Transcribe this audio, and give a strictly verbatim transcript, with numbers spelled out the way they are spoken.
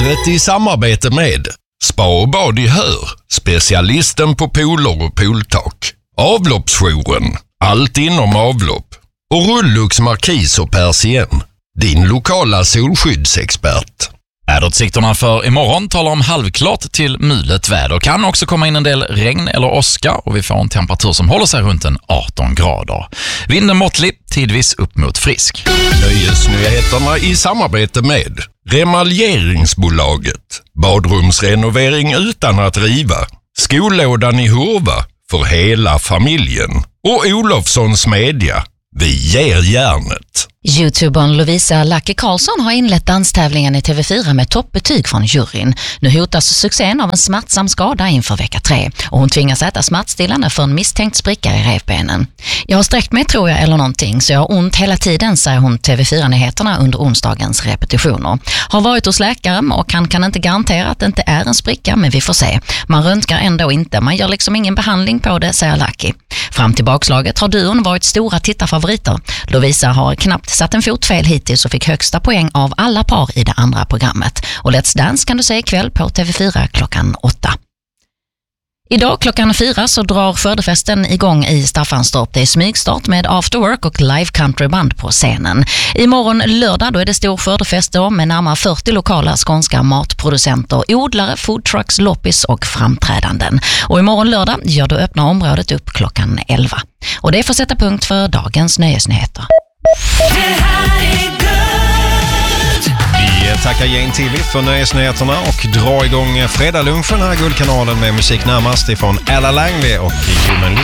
vädret i samarbete med Spa och bad i Hör, specialisten på pooler och pooltak. Avloppsjouren, allt inom avlopp. Och Rullux Markis och Persien, din lokala solskyddsexpert. Väderutsikterna för imorgon talar om halvklart till mulet väder. Kan också komma in en del regn eller åska och vi får en temperatur som håller sig runt en arton grader. Vinden måttlig, tidvis upp mot frisk. Nöjesnyheterna i samarbete med Remaljeringsbolaget. Badrumsrenovering utan att riva. Skollådan i Hurva för hela familjen. Och Olofssons Media. Vi ger järnet. Youtubern Lovisa Lucky Karlsson har inlett danstävlingen i T V fyra med toppbetyg från juryn. Nu hotas succén av en smärtsam skada inför vecka tre och hon tvingas äta smärtstillande för en misstänkt spricka i revbenen. Jag har sträckt mig tror jag eller någonting så jag har ont hela tiden, säger hon T V fyra-nyheterna under onsdagens repetitioner. Har varit hos läkaren och han kan inte garantera att det inte är en spricka, men vi får se. Man röntgar ändå inte, man gör liksom ingen behandling på det, säger Lucky. Fram till bakslaget har duon varit stora tittarfavoriter. Lovisa har knappt satt en fot fel hittills och fick högsta poäng av alla par i det andra programmet. Och Let's Dance kan du se ikväll på T V fyra klockan åtta. Idag klockan fyra så drar skördefesten igång i Staffanstorp. Det är smygstart med afterwork och live countryband på scenen. Imorgon lördag då är det stor skördefest då med närmare fyrtio lokala skånska matproducenter, odlare, foodtrucks, loppis och framträdanden. Och imorgon lördag gör då öppna området upp klockan elva. Och det får sätta punkt för dagens nöjesnyheter. Vi tackar Jane T V för nöjesnyheterna och drar igång fredagslunchen här i Guldkanalen med musik närmast ifrån Ella Langley och Human League.